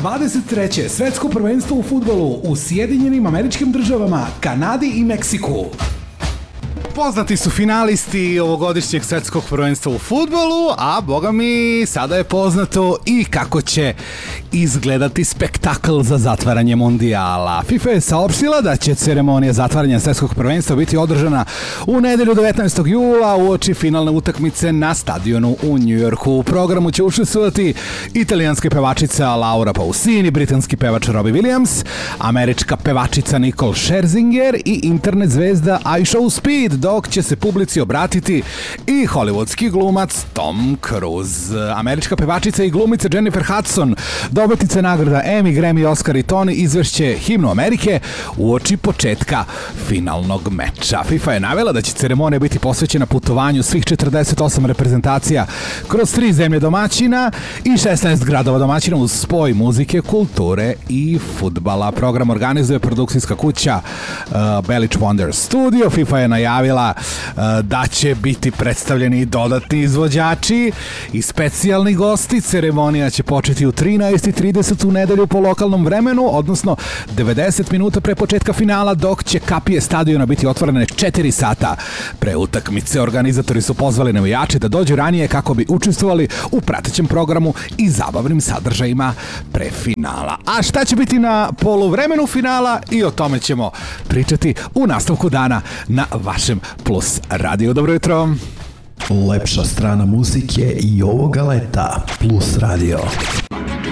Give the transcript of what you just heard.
23. svetsko prvenstvo u fudbalu u Sjedinjenim Američkim Državama, Kanadi i Meksiku. Poznati su finalisti ovogodišnjeg svetskog prvenstva u fudbalu, a boga mi sada je poznato i kako će izgledati spektakl za zatvaranje mondijala. FIFA je saopštila da će ceremonija zatvaranja svetskog prvenstva biti održana u nedelju 19. jula uoči finalne utakmice na stadionu u Njujorku. U programu će učestvovati italijanska pevačica Laura Pausini, britanski pevač Robbie Williams, američka pevačica Nicole Scherzinger i internet zvezda iShowSpeed, dok će se publici obratiti i hollywoodski glumac Tom Cruise. Američka pevačica i glumica Jennifer Hudson, dobitnica nagrada Emmy, Grammy, Oscar i Tony, izvešće himnu Amerike uoči početka finalnog meča. FIFA je navela da će ceremonija biti posvećena putovanju svih 48 reprezentacija kroz 3 zemlje domaćina i 16 gradova domaćina uz spoj muzike, kulture i fudbala. Program organizuje produkcijska kuća Bellich Wonder Studio. FIFA je najavila da će biti predstavljeni i dodatni izvođači i specijalni gosti. Ceremonija će početi u 13:30 u nedelju po lokalnom vremenu, odnosno 90 minuta pre početka finala, dok će kapije stadiona biti otvorene 4 sata pre utakmice. Organizatori su pozvali navijače da dođu ranije kako bi učestvovali u pratećem programu i zabavnim sadržajima pre finala. A šta će biti na poluvremenu finala, i o tome ćemo pričati u nastavku dana na vašem Plus Radio. Dobro jutro. Lepša strana muzike i ovoga leta. Plus Radio.